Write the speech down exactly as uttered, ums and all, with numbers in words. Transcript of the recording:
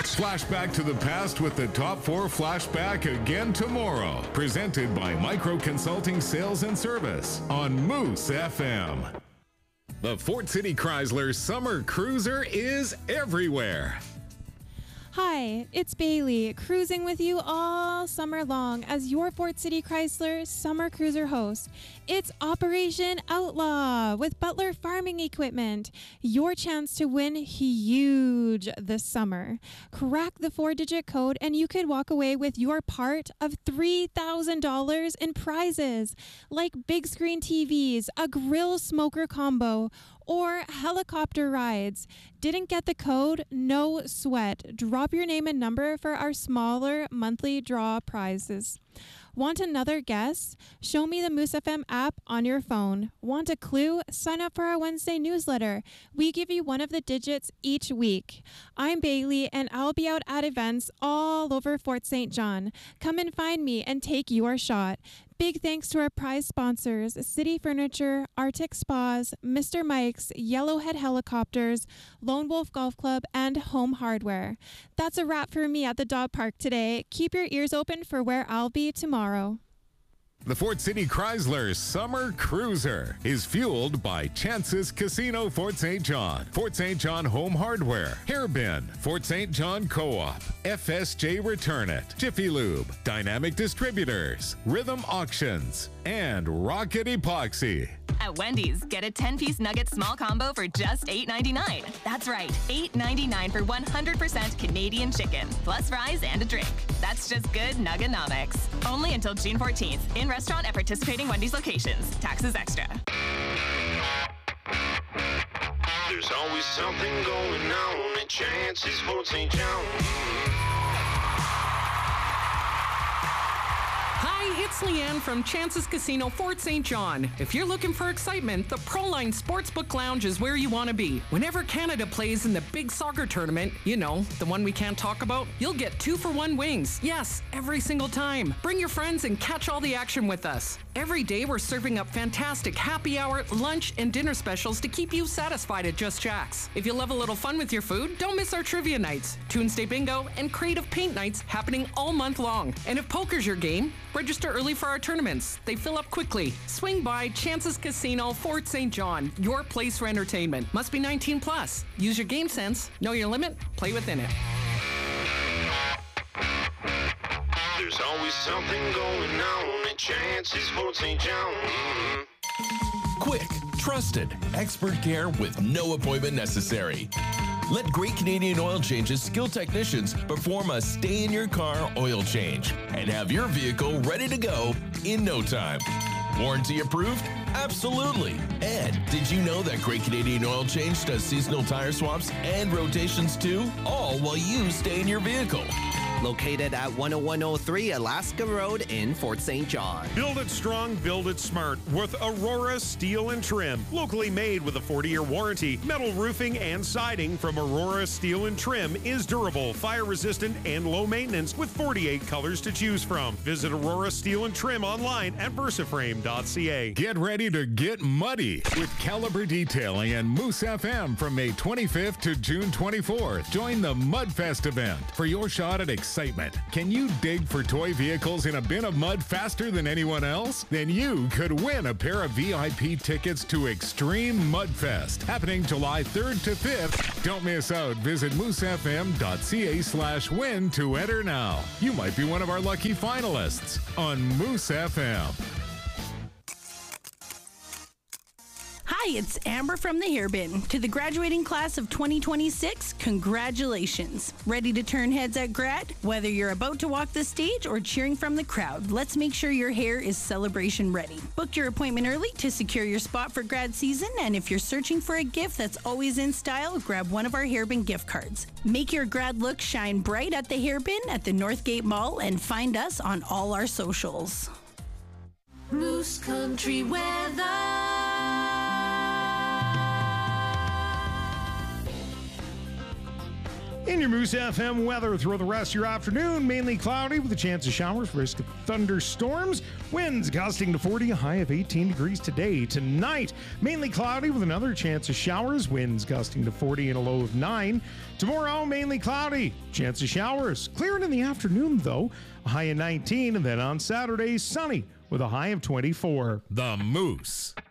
Flashback to the past with the Top four Flashback again tomorrow. Presented by Micro Consulting Sales and Service on Moose F M. The Fort City Chrysler Summer Cruiser is everywhere. Hi, it's Bailey, cruising with you all summer long as your Fort City Chrysler Summer Cruiser host. It's Operation Outlaw with Butler Farming Equipment. Your chance to win huge this summer. Crack the four-digit code and you could walk away with your part of three thousand dollars in prizes like big screen T Vs, a grill smoker combo, or helicopter rides. Didn't get the code? No sweat. Drop your name and number for our smaller monthly draw prizes. Want another guess? Show me the Moose F M app on your phone. Want a clue? Sign up for our Wednesday newsletter. We give you one of the digits each week. I'm Bailey, and I'll be out at events all over Fort Saint John. Come and find me and take your shot. Big thanks to our prize sponsors, City Furniture, Arctic Spas, Mister Mike's, Yellowhead Helicopters, Lone Wolf Golf Club, and Home Hardware. That's a wrap for me at the dog park today. Keep your ears open for where I'll be tomorrow. The Fort City Chrysler Summer Cruiser is fueled by Chances Casino Fort Saint John, Fort Saint John Home Hardware, Hairbin, Fort Saint John Co-op, F S J Return It, Jiffy Lube, Dynamic Distributors, Rhythm Auctions, and Rocket Epoxy. At Wendy's, get a ten-piece nugget small combo for just eight ninety-nine. That's right, eight ninety-nine for one hundred percent Canadian chicken, plus fries and a drink. That's just good Nuggenomics. Only until June fourteenth, in restaurant at participating Wendy's locations. Taxes extra. There's always something going on at Chances Fort Saint John. Hi, it's Leanne from Chances Casino Fort Saint John. If you're looking for excitement, the Proline Sportsbook Lounge is where you want to be. Whenever Canada plays in the big soccer tournament, you know, the one we can't talk about, you'll get two for one wings. Yes, every single time. Bring your friends and catch all the action with us. Every day we're serving up fantastic happy hour, lunch, and dinner specials to keep you satisfied at Just Jack's. If you love a little fun with your food, don't miss our trivia nights, Tuesday Bingo, and creative paint nights happening all month long. And if poker's your game, register early for our tournaments. They fill up quickly. Swing by Chances Casino, Fort Saint John, your place for entertainment. Must be nineteen plus. Use your game sense. Know your limit. Play within it. There's always something going on at Chances Fort Saint John. Mm-hmm. Quick, trusted, expert care with no appointment necessary. Let Great Canadian Oil Change's skilled technicians perform a stay-in-your-car oil change and have your vehicle ready to go in no time. Warranty approved? Absolutely. And did you know that Great Canadian Oil Change does seasonal tire swaps and rotations too, all while you stay in your vehicle? Located at one oh one oh three Alaska Road in Fort Saint John. Build it strong, build it smart with Aurora Steel and Trim. Locally made with a forty-year warranty, metal roofing and siding from Aurora Steel and Trim is durable, fire-resistant, and low maintenance with forty-eight colors to choose from. Visit Aurora Steel and Trim online at versaframe dot c a. Get ready to get muddy with Caliber Detailing and Moose F M from May twenty-fifth to June twenty-fourth. Join the Mudfest event for your shot at excitement. Can you dig for toy vehicles in a bin of mud faster than anyone else? Then you could win a pair of V I P tickets to Extreme Mudfest, happening July third to fifth. Don't miss out. Visit moose f m dot c a slash win to enter now. You might be one of our lucky finalists on Moose F M. Hi, it's Amber from the Hairbin. To the graduating class of twenty twenty-six, congratulations. Ready to turn heads at grad? Whether you're about to walk the stage or cheering from the crowd, let's make sure your hair is celebration ready. Book your appointment early to secure your spot for grad season, and if you're searching for a gift that's always in style, grab one of our Hairbin gift cards. Make your grad look shine bright at the Hairbin at the Northgate Mall and find us on all our socials. Moose Country weather. In your Moose F M weather throughout the rest of your afternoon, mainly cloudy with a chance of showers, risk of thunderstorms. Winds gusting to forty, a high of eighteen degrees today. Tonight, mainly cloudy with another chance of showers, winds gusting to forty and a low of nine. Tomorrow, mainly cloudy, chance of showers. Clearing in the afternoon, though, a high of nineteen. And then on Saturday, sunny with a high of twenty-four. The Moose.